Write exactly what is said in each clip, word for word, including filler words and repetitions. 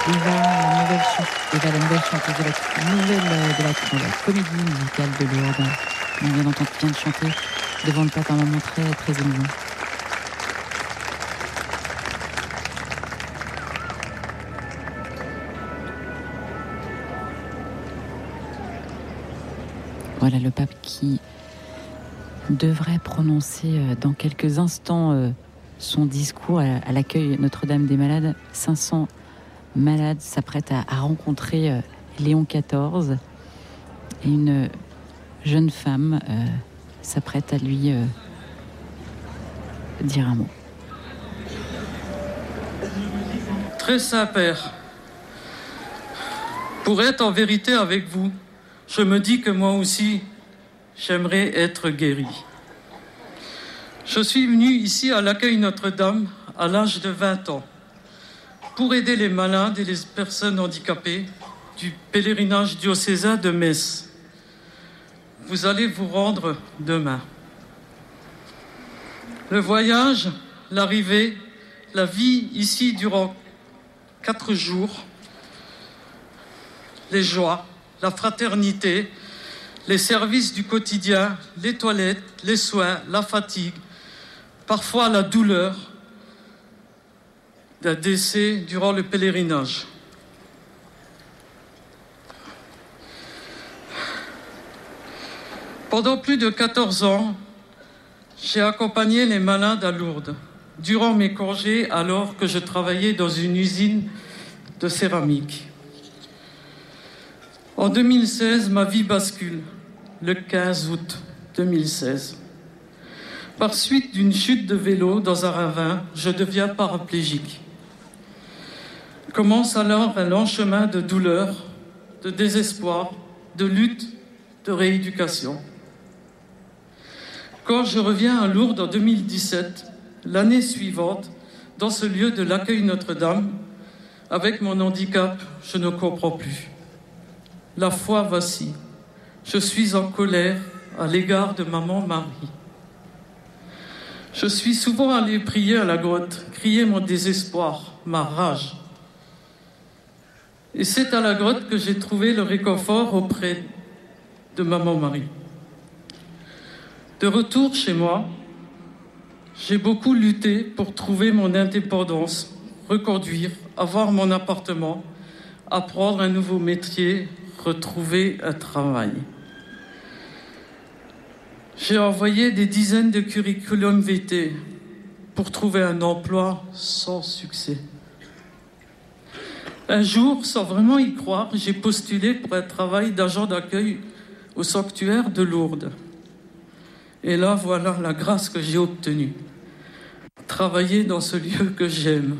Eva, la nouvelle, chan- Eva, la nouvelle chanteuse de la, nouvelle, de la, de la comédie musicale de Lourdes. On vient d'entendre, vient de chanter devant le pape, un moment très, très émouvant. Voilà le pape qui devrait prononcer dans quelques instants son discours à l'accueil Notre-Dame des Malades. cinq cents malades s'apprêtent à, à rencontrer Léon quatorze et une jeune femme euh, s'apprête à lui euh, dire un mot. Très saint Père, pour être en vérité avec vous, je me dis que moi aussi, j'aimerais être guéri. Je suis venu ici à l'accueil Notre-Dame à l'âge de vingt ans pour aider les malades et les personnes handicapées du pèlerinage diocésain de Metz. Vous allez vous rendre demain. Le voyage, l'arrivée, la vie ici durant quatre jours, les joies, la fraternité, les services du quotidien, les toilettes, les soins, la fatigue, parfois la douleur d'un décès durant le pèlerinage. Pendant plus de quatorze ans, j'ai accompagné les malades à Lourdes, durant mes congés alors que je travaillais dans une usine de céramique. En deux mille seize, ma vie bascule, le quinze août deux mille seize. Par suite d'une chute de vélo dans un ravin, je deviens paraplégique. Commence alors un long chemin de douleur, de désespoir, de lutte, de rééducation. Quand je reviens à Lourdes en deux mille dix-sept, l'année suivante, dans ce lieu de l'accueil Notre-Dame, avec mon handicap, je ne comprends plus. La foi vacille. Je suis en colère à l'égard de maman Marie. Je suis souvent allé prier à la grotte, crier mon désespoir, ma rage. Et c'est à la grotte que j'ai trouvé le réconfort auprès de maman Marie. De retour chez moi, j'ai beaucoup lutté pour trouver mon indépendance, reconduire, avoir mon appartement, apprendre un nouveau métier, retrouver un travail. J'ai envoyé des dizaines de curriculum vitae pour trouver un emploi sans succès. Un jour, sans vraiment y croire, j'ai postulé pour un travail d'agent d'accueil au sanctuaire de Lourdes. Et là, voilà la grâce que j'ai obtenue. Travailler dans ce lieu que j'aime.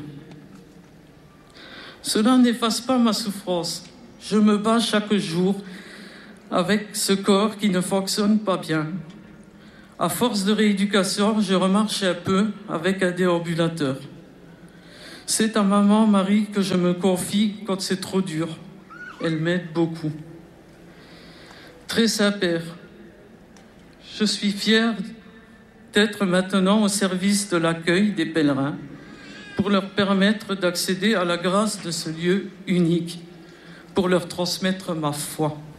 Cela n'efface pas ma souffrance. Je me bats chaque jour avec ce corps qui ne fonctionne pas bien. À force de rééducation, je remarche un peu avec un déambulateur. C'est à maman Marie que je me confie quand c'est trop dur. Elle m'aide beaucoup. Très saint Père, je suis fier d'être maintenant au service de l'accueil des pèlerins pour leur permettre d'accéder à la grâce de ce lieu unique, pour leur transmettre ma foi.